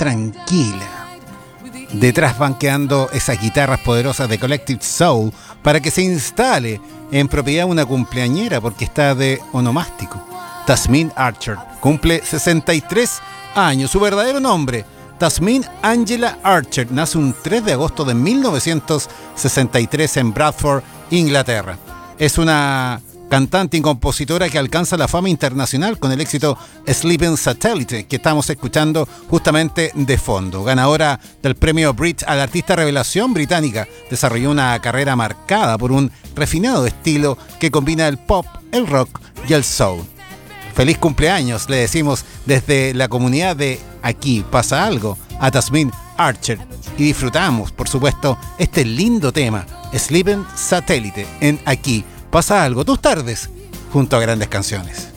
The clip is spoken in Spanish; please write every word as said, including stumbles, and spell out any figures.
tranquila. Detrás van quedando esas guitarras poderosas de Collective Soul para que se instale en propiedad una cumpleañera porque está de onomástico. Tasmin Archer cumple sesenta y tres años. Su verdadero nombre, Tasmin Angela Archer, nace un tres de agosto de mil novecientos sesenta y tres en Bradford, Inglaterra. Es una cantante y compositora que alcanza la fama internacional con el éxito Sleeping Satellite, que estamos escuchando justamente de fondo. Ganadora del premio Brit al Artista Revelación británica, desarrolló una carrera marcada por un refinado estilo que combina el pop, el rock y el soul. Feliz cumpleaños, le decimos desde la comunidad de Aquí Pasa Algo a Tasmin Archer y disfrutamos, por supuesto, este lindo tema, Sleeping Satellite, en Aquí Pasa Algo, tus tardes junto a grandes canciones.